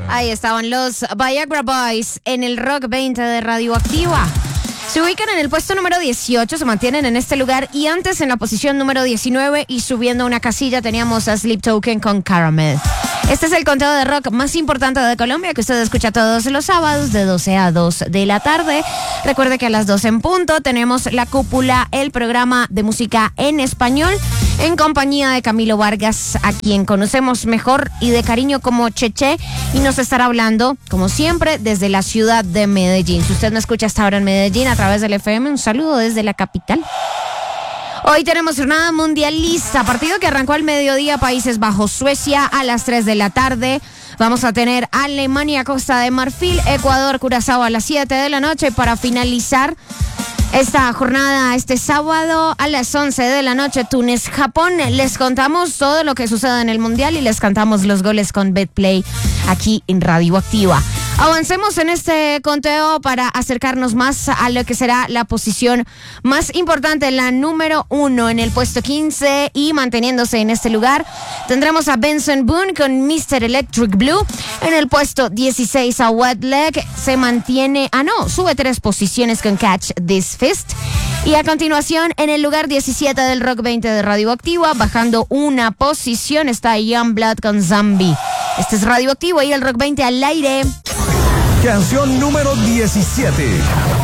Ahí estaban los Viagra Boys en el Rock 20 de Radioactiva. Se ubican en el puesto número 18, se mantienen en este lugar y antes en la posición número 19 y subiendo una casilla teníamos a Sleep Token con Caramel. Este es el conteo de rock más importante de Colombia que usted escucha todos los sábados de 12 a 2 de la tarde. Recuerde que a las 12 en punto tenemos La Cúpula, el programa de música en español en compañía de Camilo Vargas, a quien conocemos mejor y de cariño como Cheche, y nos estará hablando, como siempre, desde la ciudad de Medellín. Si usted me escucha hasta ahora en Medellín a través del FM, un saludo desde la capital. Hoy tenemos jornada mundialista, partido que arrancó al mediodía, Países Bajos, Suecia, a las 3 de la tarde. Vamos a tener Alemania, Costa de Marfil, Ecuador, Curazao a las 7 de la noche para finalizar esta jornada este sábado a las 11 de la noche, Túnez, Japón. Les contamos todo lo que sucede en el Mundial y les cantamos los goles con BetPlay aquí en Radioactiva. Avancemos en este conteo para acercarnos más a lo que será la posición más importante, la número 1 en el puesto 15 y manteniéndose en este lugar. Tendremos a Benson Boone con Mr. Electric Blue. En el puesto 16 a Wet Leg se mantiene, sube 3 posiciones con Catch This Fist. Y a continuación en el lugar 17 del Rock 20 de Radioactiva, bajando una posición, está Youngblood con Zombie. Este es Radioactivo y el Rock 20 al aire. Canción número 17.